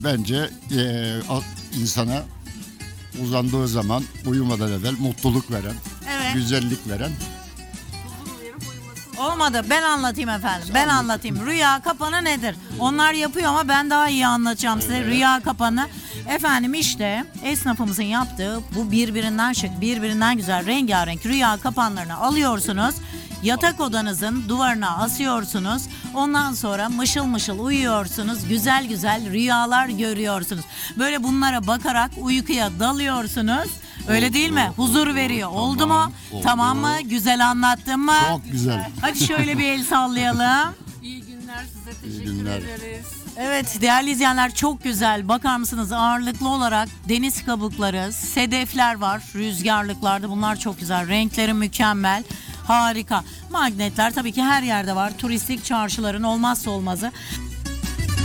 Bence insana uzandığı zaman uyumadan evvel mutluluk veren, Evet. güzellik veren. Olmadı. Ben anlatayım efendim. Ben anlatayım. Rüya kapanı nedir? Onlar yapıyor ama ben daha iyi anlatacağım size. Rüya kapanı. Efendim işte esnafımızın yaptığı bu birbirinden şık, birbirinden güzel, rengarenk rüya kapanlarını alıyorsunuz. Yatak odanızın duvarına asıyorsunuz. Ondan sonra mışıl mışıl uyuyorsunuz. Güzel güzel rüyalar görüyorsunuz. Böyle bunlara bakarak uykuya dalıyorsunuz. Öyle değil mi? Huzur veriyor. Oldu mu? oldu. Tamam mı? Güzel anlattım mı? Çok güzel. Hadi şöyle bir el sallayalım. İyi günler, size İyi teşekkür günler. ederiz. Evet değerli izleyenler, çok güzel. Bakar mısınız, ağırlıklı olarak deniz kabukları, sedefler var rüzgarlıklarda. Bunlar çok güzel. Renkleri mükemmel. Harika. Magnetler tabii ki her yerde var. Turistik çarşıların olmazsa olmazı.